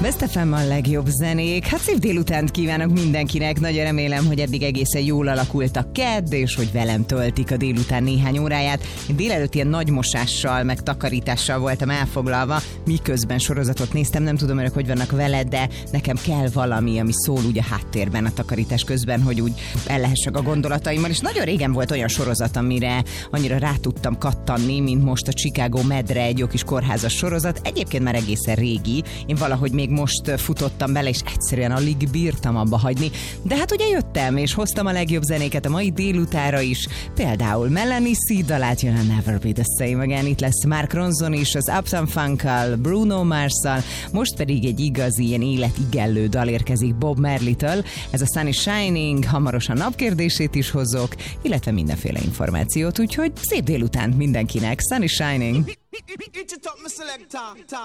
Best FM a legjobb zenék. Hát szép délutánt kívánok mindenkinek. Nagyon remélem, hogy eddig egészen jól alakult a kedd, és hogy velem töltik a délután néhány óráját. Én délelőtt ilyen nagy mosással, meg takarítással voltam elfoglalva, miközben sorozatot néztem. Nem tudom, önök hogy vannak veled, de nekem kell valami, ami szól úgy a háttérben a takarítás közben, hogy úgy ellehessek a gondolataimmal. És nagyon régen volt olyan sorozat, amire annyira rá tudtam kattanni, mint most a Chicago Medre, egy jó kis kórházas sorozat. Egyébként már egészen régi. Én valahogy még most futottam bele, és egyszerűen alig bírtam abba hagyni. De hát ugye jöttem, és hoztam a legjobb zenéket a mai délutára is. Például Melanie C. dalát jön a Never Be The Same Again. Itt lesz Mark Ronson is, az Uptown Funk-kal, Bruno Mars-szal. Most pedig egy igazi, ilyen életigellő dal érkezik Bob Marley-től. Ez a Sun is Shining, hamarosan napkérdését is hozok, illetve mindenféle információt, úgyhogy szép délután mindenkinek. Sun is Shining.